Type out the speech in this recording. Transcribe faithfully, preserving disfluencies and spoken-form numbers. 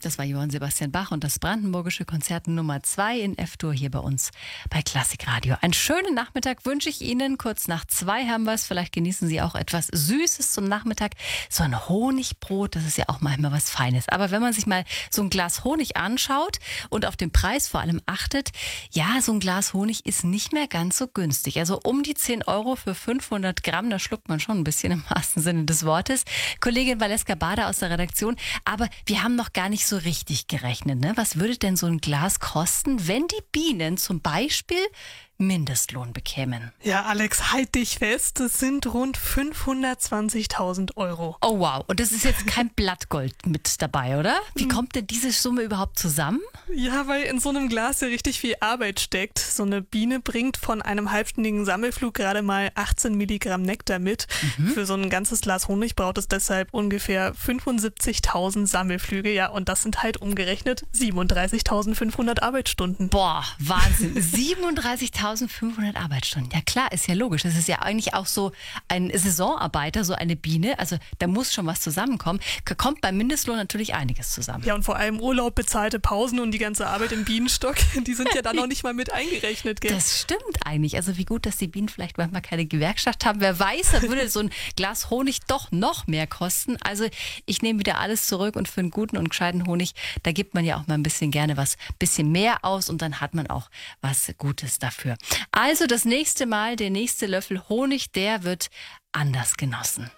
Das war Johann Sebastian Bach und das Brandenburgische Konzert Nummer zwei in F-Dur hier bei uns bei Klassikradio. Einen schönen Nachmittag wünsche ich Ihnen. Kurz nach zwei haben wir es. Vielleicht genießen Sie auch etwas Süßes zum Nachmittag. So ein Honigbrot, das ist ja auch manchmal was Feines. Aber wenn man sich mal so ein Glas Honig anschaut und auf den Preis vor allem achtet, ja, so ein Glas Honig ist nicht mehr ganz so günstig. Also um die zehn Euro für fünfhundert Gramm, da schluckt man schon ein bisschen im wahrsten Sinne des Wortes. Kollegin Valeska Bader aus der Redaktion. Aber wir haben noch gar nicht so richtig gerechnet, ne? Was würde denn so ein Glas kosten, wenn die Bienen zum Beispiel Mindestlohn bekämen? Ja, Alex, halt dich fest, das sind rund fünfhundertzwanzigtausend Euro. Oh wow, und das ist jetzt kein Blattgold mit dabei, oder? Wie kommt denn diese Summe überhaupt zusammen? Ja, weil in so einem Glas ja richtig viel Arbeit steckt. So eine Biene bringt von einem halbstündigen Sammelflug gerade mal achtzehn Milligramm Nektar mit. Mhm. Für so ein ganzes Glas Honig braucht es deshalb ungefähr fünfundsiebzigtausend Sammelflüge. Ja, und das sind halt umgerechnet siebenunddreißigtausendfünfhundert Arbeitsstunden. Boah, Wahnsinn. siebenunddreißigtausendfünfhundert Arbeitsstunden. Ja klar, ist ja logisch. Das ist ja eigentlich auch so ein Saisonarbeiter, so eine Biene. Also da muss schon was zusammenkommen. Kommt beim Mindestlohn natürlich einiges zusammen. Ja, und vor allem Urlaub, bezahlte Pausen und die ganze Arbeit im Bienenstock, die sind ja dann noch nicht mal mit eingerechnet, gell? Das stimmt eigentlich. Also wie gut, dass die Bienen vielleicht manchmal keine Gewerkschaft haben. Wer weiß, da würde so ein Glas Honig doch noch mehr kosten. Also ich nehme wieder alles zurück und für einen guten und gescheiten Honig, da gibt man ja auch mal ein bisschen gerne was, bisschen mehr aus und dann hat man auch was Gutes dafür. Also das nächste Mal, der nächste Löffel Honig, der wird anders genossen.